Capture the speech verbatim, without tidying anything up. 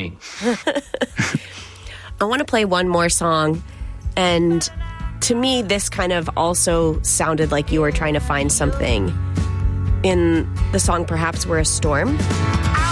me. I want to play one more song, and to me, this kind of also sounded like you were trying to find something in the song Perhaps We're a Storm.